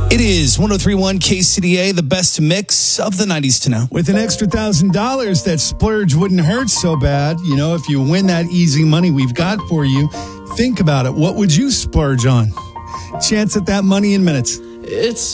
It is 103.1 KCDA, the best mix of the 90s to now. With an extra $1,000, that splurge wouldn't hurt so bad. You know, if you win that easy money we've got for you, think about it. What would you splurge on? Chance at that money in minutes. It's